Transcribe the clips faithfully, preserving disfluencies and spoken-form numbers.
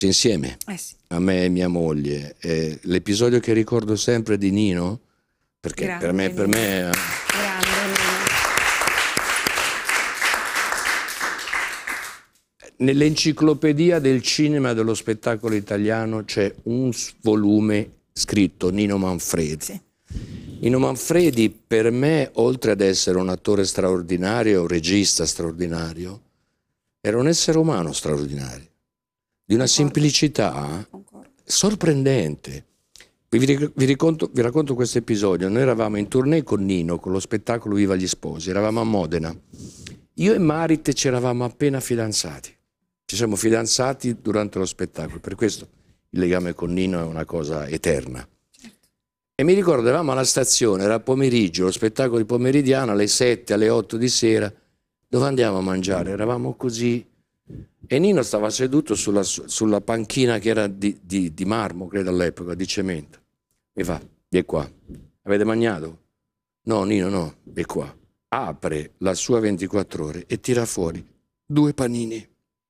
insieme, eh sì. a me e mia moglie. Eh, l'episodio che ricordo sempre di Nino, perché Grande per me, per Nino. me Grande Nino. nell'enciclopedia del cinema e dello spettacolo italiano c'è un volume scritto Nino Manfredi. Sì. Nino Manfredi per me, oltre ad essere un attore straordinario, un regista straordinario, era un essere umano straordinario, di una Concordo. semplicità Concordo. sorprendente. Vi, vi, racconto, vi racconto questo episodio. Noi eravamo in tournée con Nino, con lo spettacolo Viva gli sposi, eravamo a Modena. Io e Marit ci eravamo appena fidanzati. Ci siamo fidanzati durante lo spettacolo, per questo il legame con Nino è una cosa eterna. E mi ricordo, eravamo alla stazione, era pomeriggio, lo spettacolo di pomeridiano, alle sette, alle otto di sera. Dove andiamo a mangiare? Eravamo così. E Nino stava seduto sulla, sulla panchina che era di, di, di marmo, credo all'epoca, di cemento. Mi fa, vieni qua. Avete mangiato? No, Nino, no, vieni qua. Apre la sua ventiquattro ore e tira fuori due panini.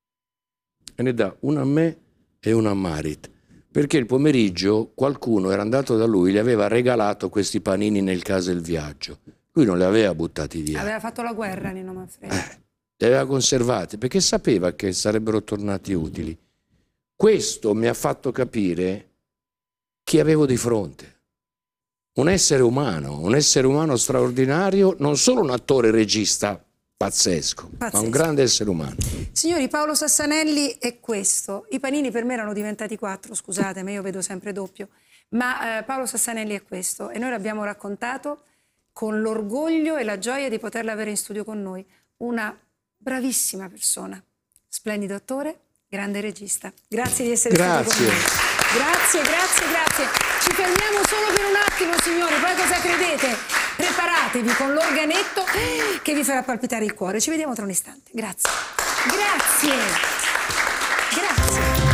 E ne dà uno a me e uno a Marit. Perché il pomeriggio qualcuno era andato da lui, gli aveva regalato questi panini nel caso del viaggio. Lui non li aveva buttati via. Aveva fatto la guerra Nino Manfredi. Eh, li aveva conservati perché sapeva che sarebbero tornati utili. Questo mi ha fatto capire chi avevo di fronte. Un essere umano, un essere umano straordinario, non solo un attore regista pazzesco, pazzesco, ma un grande essere umano. Signori, Paolo Sassanelli è questo. I panini per me erano diventati quattro, scusate, ma io vedo sempre doppio. Ma eh, Paolo Sassanelli è questo e noi l'abbiamo raccontato con l'orgoglio e la gioia di poterla avere in studio con noi. Una bravissima persona, splendido attore, grande regista. Grazie di essere Grazie. stati con noi. Grazie, grazie, grazie. Ci fermiamo solo per un attimo, signori, poi cosa credete? Preparatevi con l'organetto che vi farà palpitare il cuore. Ci vediamo tra un istante. Grazie. Grazie. Grazie.